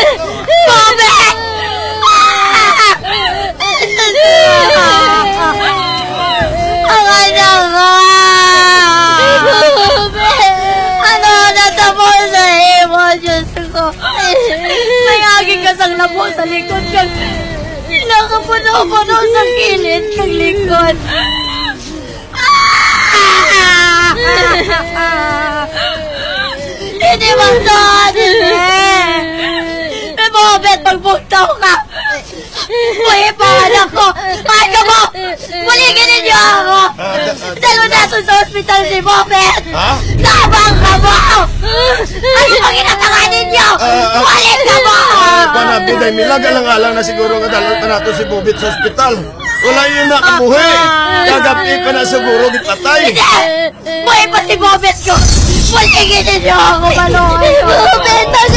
Bobet! Ang anak ko! Ano natapos sa imo, Diyos ko? Mayagin ka sang labo sa likod kang nakapuno-puno sa kilid kang likod. Hindi magdoon, hindi! Bobet, magbugtaw ka! Buhay pa, anak ko! Mahal ka mo! Buligin ninyo ako! Dalawa natin sa ospital si Bobet! Labang ka mo! Ano bang inatangan ninyo? Bulig ka mo! Panabiday nila, galang-alang na siguro nga dalawin pa natin si Bobet sa ospital. Wala yun nakabuhi! Kagabi ka na siguro gipatay! Hindi! Buhay pa si Bobet ko! Buligin ninyo ako, Manoy! Bobet,